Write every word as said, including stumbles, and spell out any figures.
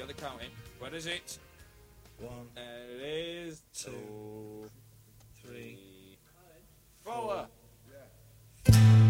Get the count in. Where is it? One. There it is.